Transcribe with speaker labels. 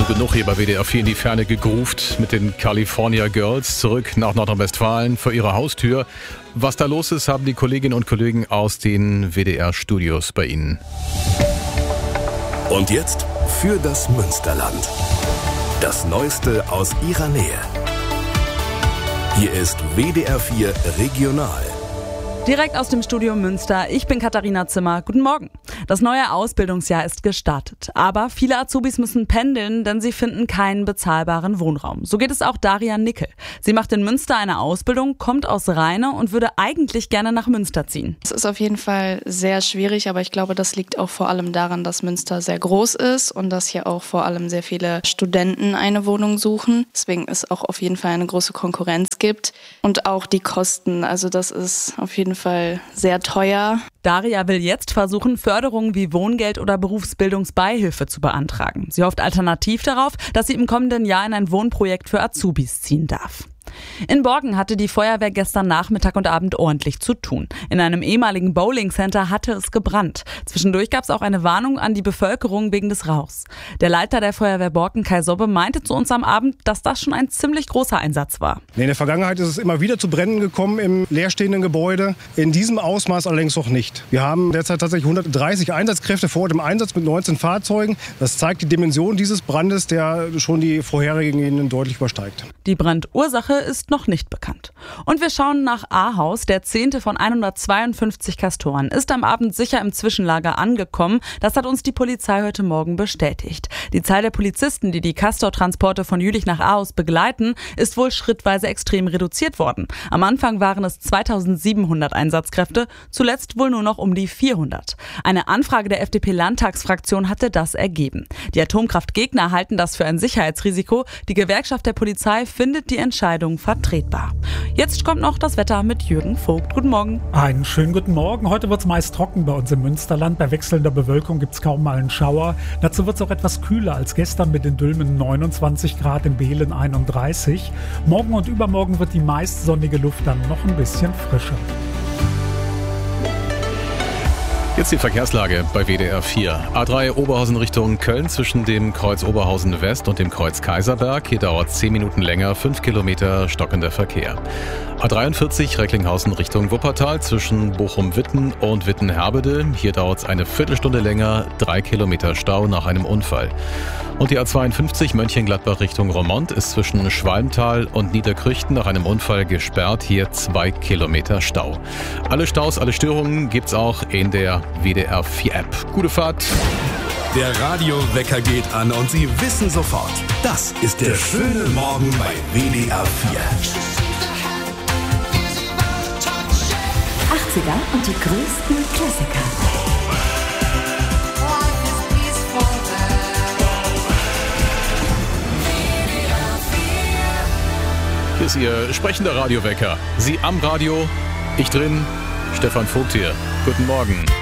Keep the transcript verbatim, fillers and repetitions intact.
Speaker 1: genug hier bei W D R vier in die Ferne gegruft mit den California Girls zurück nach Nordrhein-Westfalen vor ihrer Haustür. Was da los ist, haben die Kolleginnen und Kollegen aus den W D R-Studios bei Ihnen.
Speaker 2: Und jetzt für das Münsterland. Das Neueste aus ihrer Nähe. Hier ist W D R vier Regional.
Speaker 3: Direkt aus dem Studio Münster. Ich bin Katharina Zimmer. Guten Morgen. Das neue Ausbildungsjahr ist gestartet. Aber viele Azubis müssen pendeln, denn sie finden keinen bezahlbaren Wohnraum. So geht es auch Daria Nickel. Sie macht in Münster eine Ausbildung, kommt aus Rheine und würde eigentlich gerne nach Münster ziehen.
Speaker 4: Es ist auf jeden Fall sehr schwierig, aber ich glaube, das liegt auch vor allem daran, dass Münster sehr groß ist und dass hier auch vor allem sehr viele Studenten eine Wohnung suchen. Deswegen es auch auf jeden Fall eine große Konkurrenz gibt. Und auch die Kosten, also das ist auf jeden Fall sehr teuer.
Speaker 3: Daria will jetzt versuchen, Förderungen wie Wohngeld oder Berufsbildungsbeihilfe zu beantragen. Sie hofft alternativ darauf, dass sie im kommenden Jahr in ein Wohnprojekt für Azubis ziehen darf. In Borken hatte die Feuerwehr gestern Nachmittag und Abend ordentlich zu tun. In einem ehemaligen Bowling-Center hatte es gebrannt. Zwischendurch gab es auch eine Warnung an die Bevölkerung wegen des Rauchs. Der Leiter der Feuerwehr Borken, Kai Sobbe, meinte zu uns am Abend, dass das schon ein ziemlich großer Einsatz war.
Speaker 5: In der Vergangenheit ist es immer wieder zu Bränden gekommen im leerstehenden Gebäude. In diesem Ausmaß allerdings noch nicht. Wir haben derzeit tatsächlich hundertdreißig Einsatzkräfte vor Ort im Einsatz mit neunzehn Fahrzeugen. Das zeigt die Dimension dieses Brandes, der schon die vorherigen deutlich übersteigt.
Speaker 3: Die Brandursache ist noch nicht bekannt. Und wir schauen nach Ahaus. Der zehnte von hundertzweiundfünfzig Castoren ist am Abend sicher im Zwischenlager angekommen. Das hat uns die Polizei heute Morgen bestätigt. Die Zahl der Polizisten, die die Castor-Transporte von Jülich nach Ahaus begleiten, ist wohl schrittweise extrem reduziert worden. Am Anfang waren es zweitausendsiebenhundert Einsatzkräfte, zuletzt wohl nur noch um die vierhundert. Eine Anfrage der F D P-Landtagsfraktion hatte das ergeben. Die Atomkraftgegner halten das für ein Sicherheitsrisiko. Die Gewerkschaft der Polizei findet die Entscheidung vertretbar. Jetzt kommt noch das Wetter mit Jürgen Vogt. Guten Morgen.
Speaker 6: Einen schönen guten Morgen. Heute wird es meist trocken bei uns im Münsterland. Bei wechselnder Bewölkung gibt es kaum mal einen Schauer. Dazu wird es auch etwas kühler als gestern mit den Dülmen neunundzwanzig Grad, in Behlen einunddreißig. Morgen und übermorgen wird die meist sonnige Luft dann noch ein bisschen frischer.
Speaker 1: Jetzt die Verkehrslage bei W D R vier. A drei Oberhausen Richtung Köln zwischen dem Kreuz Oberhausen West und dem Kreuz Kaiserberg. Hier dauert es zehn Minuten länger, fünf Kilometer stockender Verkehr. A dreiundvierzig Recklinghausen Richtung Wuppertal zwischen Bochum-Witten und Witten-Herbede. Hier dauert es eine Viertelstunde länger, drei Kilometer Stau nach einem Unfall. Und die A zweiundfünfzig Mönchengladbach Richtung Roermond ist zwischen Schwalmtal und Niederkrüchten nach einem Unfall gesperrt. Hier zwei Kilometer Stau. Alle Staus, alle Störungen gibt's auch in der W D R vier App. Gute Fahrt!
Speaker 2: Der Radiowecker geht an und Sie wissen sofort, das ist der schöne Morgen bei W D R vier.
Speaker 7: achtziger und die größten Klassiker.
Speaker 1: Hier ist Ihr sprechender Radiowecker. Sie am Radio, ich drin, Stefan Vogt hier. Guten Morgen.